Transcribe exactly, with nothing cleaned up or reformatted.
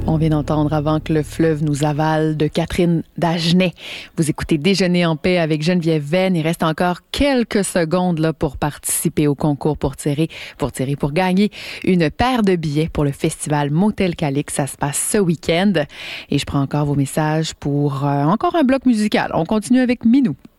On vient d'entendre Avant que le fleuve nous avale de Catherine Dagenet. Vous écoutez Déjeuner en paix avec Geneviève Venn. Il reste encore quelques secondes là pour participer au concours pour tirer, pour tirer, pour gagner une paire de billets pour le festival Motel Calix. Ça se passe ce week-end. Et je prends encore vos messages pour euh, encore un bloc musical. On continue avec Minou.